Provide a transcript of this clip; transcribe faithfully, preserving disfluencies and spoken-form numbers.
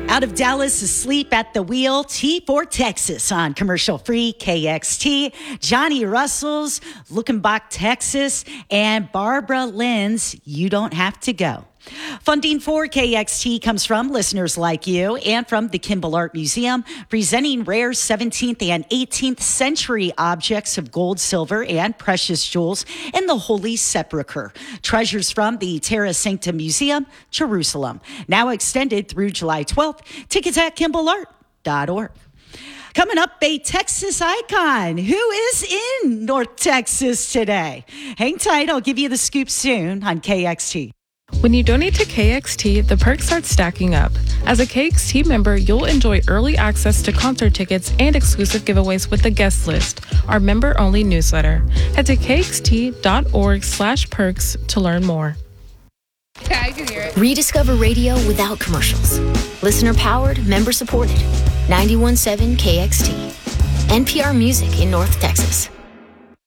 Out of Dallas, asleep at the wheel, T for Texas on commercial-free K X T. Johnny Russell's Luckenbach, Texas, and Barbara Lynn's You Don't Have to Go. Funding for K X T comes from listeners like you and from the Kimball Art Museum, presenting rare seventeenth and eighteenth century objects of gold, silver, and precious jewels in the Holy Sepulchre. Treasures from the Terra Sancta Museum, Jerusalem. Now extended through July twelfth. Tickets at kimball art dot org. Coming up, a Texas icon. Who is in North Texas today? Hang tight. I'll give you the scoop soon on K X T. When you donate to K X T, the perks start stacking up. As a K X T member, you'll enjoy early access to concert tickets and exclusive giveaways with the guest list, our member-only newsletter. Head to kxt.org slash perks to learn more. Yeah, I can hear it. Rediscover radio without commercials. Listener-powered, member-supported. ninety-one point seven K X T. N P R Music in North Texas.